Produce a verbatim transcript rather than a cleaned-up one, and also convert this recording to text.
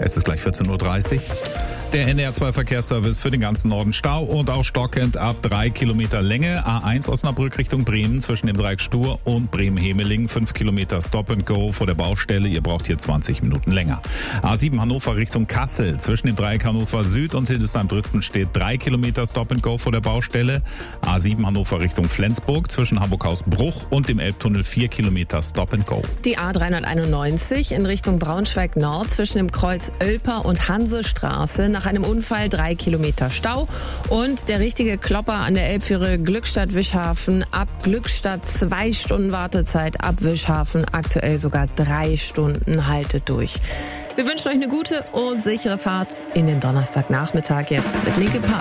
Es ist gleich vierzehn Uhr dreißig. Der N D R zwei Verkehrsservice für den ganzen Norden Stau und auch stockend ab drei Kilometer Länge. A eins Osnabrück Richtung Bremen zwischen dem Dreieck Stur und Bremen-Hemeling. fünf Kilometer Stop and Go vor der Baustelle. Ihr braucht hier zwanzig Minuten länger. A sieben Hannover Richtung Kassel zwischen dem Dreieck Hannover Süd und Hildesheim-Dresden steht drei Kilometer Stop and Go vor der Baustelle. A sieben Hannover Richtung Flensburg zwischen Hamburg-Hausbruch und dem Elbtunnel vier Kilometer Stop and Go. Die A dreihunderteinundneunzig in Richtung Braunschweig Nord zwischen dem Kreuz Oelper und Hansestraße nach einem Unfall drei Kilometer Stau und der richtige Klopper an der Elbfähre Glückstadt-Wischhafen ab Glückstadt zwei Stunden Wartezeit, ab Wischhafen aktuell sogar drei Stunden, haltet durch. Wir wünschen euch eine gute und sichere Fahrt in den Donnerstagnachmittag jetzt mit Linkin Park.